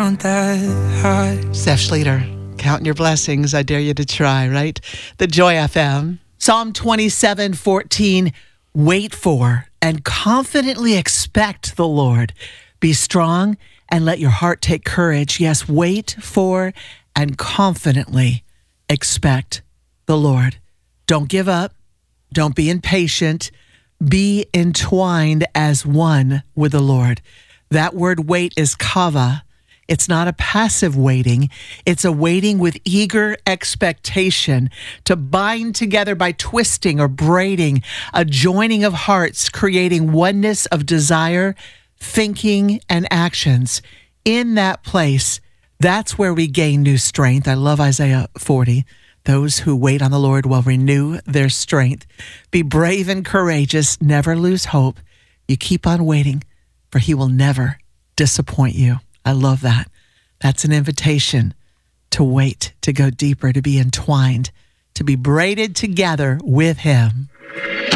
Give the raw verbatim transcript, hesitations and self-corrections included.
count that high. Steph Schleter, counting your blessings. I dare you to try, right? The Joy F M. Psalm twenty-seven fourteen. Wait for and confidently expect the Lord. Be strong and let your heart take courage. Yes, wait for and confidently expect the Lord. Don't give up. Don't be impatient. Be entwined as one with the Lord. That word wait is kava. It's not a passive waiting. It's a waiting with eager expectation to bind together by twisting or braiding, a joining of hearts, creating oneness of desire, thinking, and actions. In that place, that's where we gain new strength. I love Isaiah forty. Those who wait on the Lord will renew their strength. Be brave and courageous. Never lose hope. You keep on waiting, for he will never disappoint you. I love that. That's an invitation to wait, to go deeper, to be entwined, to be braided together with him.